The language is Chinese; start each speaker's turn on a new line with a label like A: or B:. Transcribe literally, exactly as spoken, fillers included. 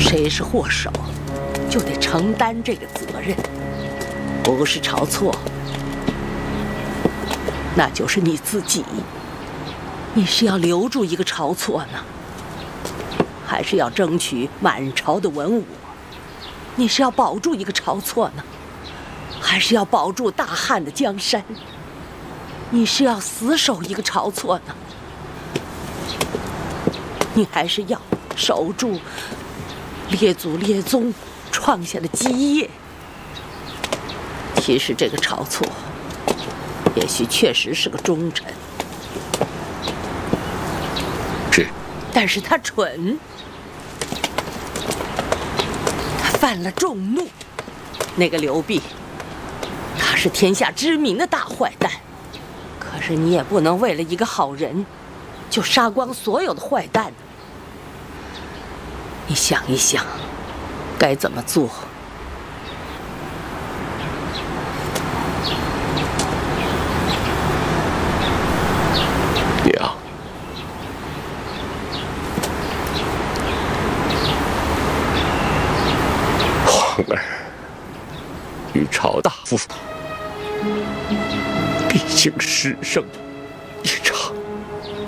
A: 谁是祸首，就得承担这个责任。不是晁错，那就是你自己。你是要留住一个晁错呢，还是要争取满朝的文武？你是要保住一个晁错呢，还是要保住大汉的江山？你是要死守一个晁错呢，你还是要守住列祖列宗创下的基业？其实这个晁错，也许确实是个忠臣，
B: 是，
A: 但是他蠢，他犯了众怒。那个刘弼，他是天下知名的大坏蛋，可是你也不能为了一个好人，就杀光所有的坏蛋。你想一想，该怎么做？
B: 娘，皇儿与晁大夫毕竟史上一场